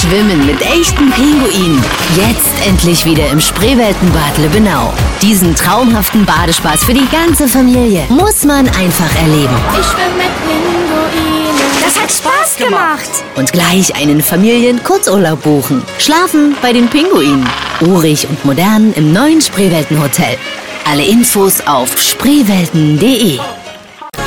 Schwimmen mit echten Pinguinen. Jetzt endlich wieder im Spreeweltenbad Lübbenau. Diesen traumhaften Badespaß für die ganze Familie muss man einfach erleben. Ich schwimme mit Pinguinen. Das hat Spaß gemacht. Und gleich einen Familien-Kurzurlaub buchen. Schlafen bei den Pinguinen. Urig und modern im neuen Spreeweltenhotel. Alle Infos auf spreewelten.de.